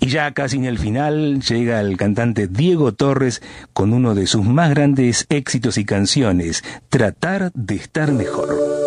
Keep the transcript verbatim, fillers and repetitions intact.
Y ya casi en el final llega el cantante Diego Torres con uno de sus más grandes éxitos y canciones, Tratar de estar mejor.